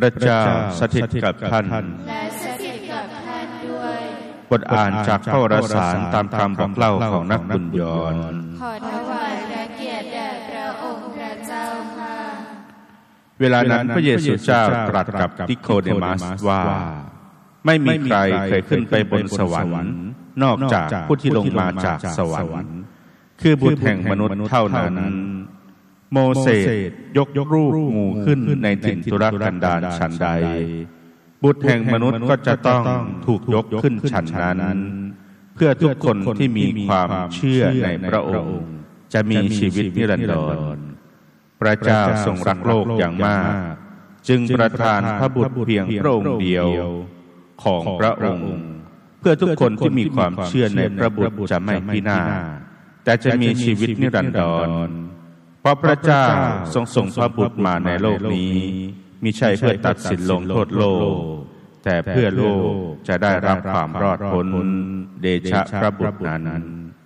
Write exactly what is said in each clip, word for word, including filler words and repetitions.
ระเจ้าสถิตกับท่านและสถิตกับท่านด้วยบทอ่านจากพระวรสารตามคำบอกเล่าของนักบุญยรขอถวายพระเกียรติแด่พระองค์พระเจ้าค่ะเวลานั้นพระเยซูเจ้าตรัสกับนิโคเดมัสว่าไม่มีใครเคยขึ้นไปบนสวรรค์นอกจากผู้ที่ลงมาจากสวรรค์คือบุตรแห่งมนุษย์เท่านั้นโมเสสยกรูปงูขึ้นในถิ่นทุรกันดารฉันใดบุตรแห่งมนุษย์ก็จะต้องถูกยกขึ้นฉันนั้นเพื่อทุกคนที่มีความเชื่อในพระองค์จะมีชีวิตนิรันดรพระเจ้าทรงรักโลกอย่างมากจึงประทานพระบุตรเพียงพระองค์เดียวของพระองค์เพื่อทุกคนที่มีความเชื่อในพระบุตรจะไม่พินาศแต่จะมีชีวิตนิรันดรเพราะพระเจ้าทรงส่งพระบุตรมาในโลกนี้มิใช่เพื่อตัดสินลงโทษโลกแต่เพื่อโลกจะได้รับความรอดพ้นเดชะพระบุตรนั้น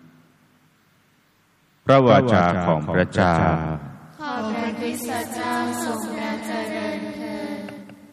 พระวาจาของพระเจ้าขอพระคริสต์เจ้าทรงพระเจริญเถิด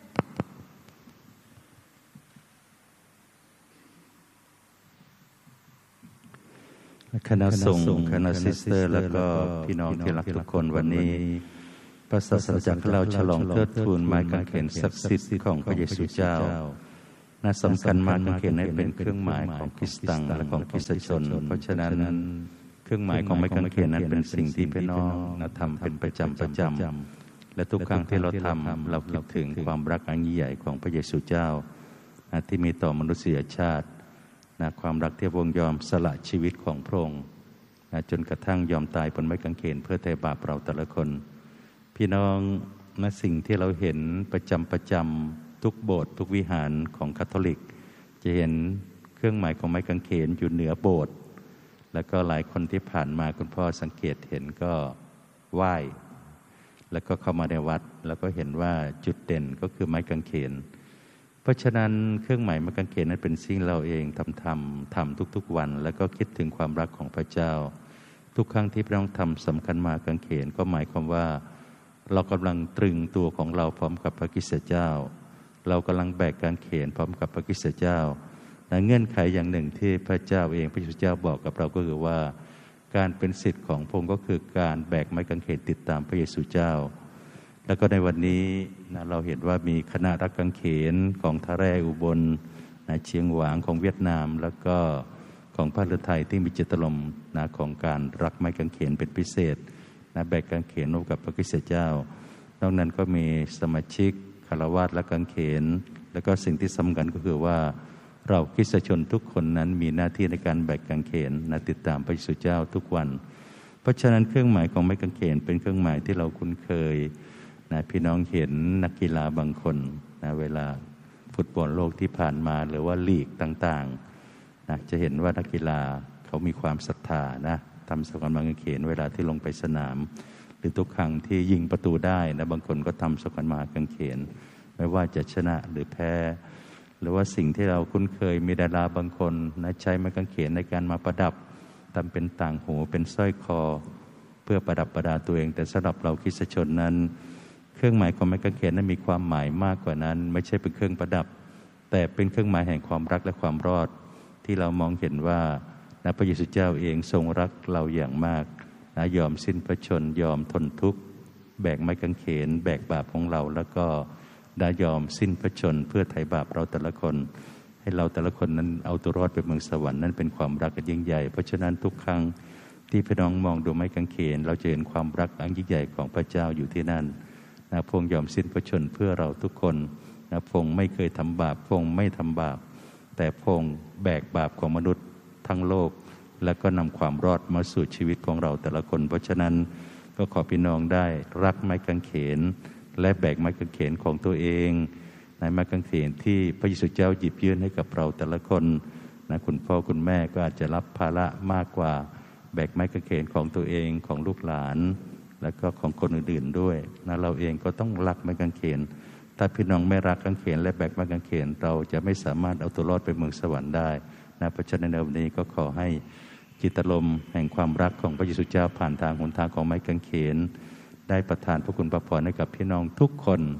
คณะสงฆ์คณะซิสเตอร์แล้วก็พี่น้องที่รักทุกคนวันนี้พระศาสนาจักรเราฉลองเทิดทูนไม้กางเขนศักดิ์สิทธิ์ของพระเยซูเจ้าน่าสำคัญมากกางเขนนี้เป็นเครื่องหมายของคริสตังและของคริสตชนเพราะฉะนั้นเครื่องหมายของไม้กางเขนนั้นเป็นสิ่งที่พี่น้องทำเป็นประจำประจำและทุกครั้งที่เราทำเราคิดถึงความรักอันยิ่งใหญ่ของพระเยซูเจ้าที่มีต่อมนุษยชาตินะความรักที่พระองค์ยอมสละชีวิตของพระองค์นะจนกระทั่งยอมตายบนไม้กางเขนเพื่อไถ่บาปเราแต่ละคนพี่น้องนะสิ่งที่เราเห็นประจำประจำทุกโบสถ์ทุกวิหารของคาทอลิกจะเห็นเครื่องหมายของไม้กางเขนอยู่เหนือโบสถ์แล้วก็หลายคนที่ผ่านมาคุณพ่อสังเกตเห็นก็ไหว้แล้วก็เข้ามาในวัดแล้วก็เห็นว่าจุดเด่นก็คือไม้กางเขนเพราะฉะนั้นเครื่องหมายไม้กางเขนนั้นเป็นสิ่งเราเองทำทำทำทุกๆวันแล้วก็คิดถึงความรักของพระเจ้าทุกครั้งที่พี่น้องทำสำคัญมากางเขนก็หมายความว่าเรากำลังตรึงตัวของเราพร้อมกับพระคริสต์เจ้าเรากำลังแบกกางเขนพร้อมกับพระคริสต์เจ้าและเงื่อนไขอย่างหนึ่งที่พระเจ้าเองพระคริสต์เจ้าบอกกับเราก็คือว่าการเป็นศิษย์ของพระองค์ก็คือการแบกไม้กางเขนติดตามพระเยซูเจ้าแล้วก็ในวันนี้นะเราเห็นว่ามีคณะรักกางเขนของทะแรอุบลนะเชียงหวางของเวียดนามแล้วก็ของพระฤทัยที่มีเจตจำนงนะของการรักไม้กางเขนเป็นพิเศษนะแบกกางเขนร่วมกับพระคริสต์เจ้านอกนั้นก็มีสมาชิกคฤหัสถ์และกางเขนแล้วก็สิ่งที่สำคัญก็คือว่าเราคริสตชนทุกคนนั้นมีหน้าที่ในการแบกกางเขนนะติดตามพระเยซูเจ้าทุกวันเพราะฉะนั้นเครื่องหมายของไม้กางเขนเป็นเครื่องหมายที่เราคุ้นเคยนะพี่น้องเห็นนักกีฬาบางคนนะเวลาฟุตบอลโลกที่ผ่านมาหรือว่าลีกต่างๆนะจะเห็นว่านักกีฬาเขามีความศรัทธานะทำสักการะไม้กางเขนเวลาที่ลงไปสนามหรือทุกครั้งที่ยิงประตูได้นะบางคนก็ทำสักการะไม้กางเขนไม่ว่าจะชนะหรือแพ้หรือว่าสิ่งที่เราคุ้นเคยมีดาราบางคนนะใช้ไม้กางเขนในการมาประดับทำเป็นต่างหูเป็นสร้อยคอเพื่อประดับประดาตัวเองแต่สำหรับเราคริสตชนนั้นเครื่องหมายของไม้กางเขนนั้นมีความหมายมากกว่านั้นไม่ใช่เป็นเครื่องประดับแต่เป็นเครื่องหมายแห่งความรักและความรอดที่เรามองเห็นว่านะพระเยซูเจ้าเองทรงรักเราอย่างมากนะยอมสิ้นพระชนยอมทนทุกข์แบกไม้กางเขนแบกบาปของเราแล้วก็ได้ยอมสิ้นพระชนเพื่อไถ่บาปเราแต่ละคนให้เราแต่ละคนนั้นเอาตัวรอดไปเมืองสวรรค์นั้นเป็นความรักอันยิ่งใหญ่เพราะฉะนั้นทุกครั้งที่พี่น้องมองดูไม้กางเขนเราจะเห็นความรักอันยิ่งใหญ่ของพระเจ้าอยู่ที่นั่นนะพระองค์ยอมสิ้นพระชนเพื่อเราทุกคนนะพระองค์ไม่เคยทำบาปพระองค์ไม่ทำบาปแต่พระองค์แบกบาปของมนุษย์ทั้งโลกแล้วก็นำความรอดมาสู่ชีวิตของเราแต่ละคนเพราะฉะนั้นก็ขอพี่น้องได้รักไม้กางเขนและแบกไม้กางเขนของตัวเองในไม้กางเขนที่พระเยซูเจ้าหยิบยื่นให้กับเราแต่ละคนนะคุณพ่อคุณแม่ก็อาจจะรับภาระมากกว่าแบกไม้กางเขนของตัวเองของลูกหลานแล้วก็ของคนอื่นๆด้วยนะเราเองก็ต้องรักไม้กางเขนถ้าพี่น้องไม่รักกางเขนและแบกไม้กางเขนเราจะไม่สามารถเอาตัวรอดไปเมืองสวรรค์ได้นะเพราะฉะนั้นในวันนี้ก็ขอให้จิตลมแห่งความรักของพระเยซูเจ้าผ่านทางหนทางของไม้กางเขนได้ประทานพระคุณพระพรให้กับพี่น้องทุกคน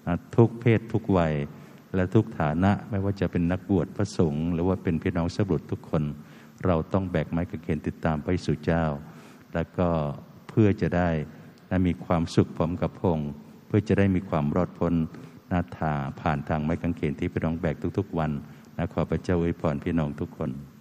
นะทุกเพศทุกวัยและทุกฐานะไม่ว่าจะเป็นนักบวชพระสงฆ์หรือว่าเป็นพี่น้องสบุตรทุกคนเราต้องแบกไม้กางเขนติดตามพระเยซูเจ้าแล้วก็เพื่อจะได้นะมีความสุขพร้อมกับพระองค์เพื่อจะได้มีความรอดพ้นนาถาผ่านทางไม้กางเขนที่พี่น้องแบกทุกๆวันนะขอพระเจ้าอวยพรพี่น้องทุกคน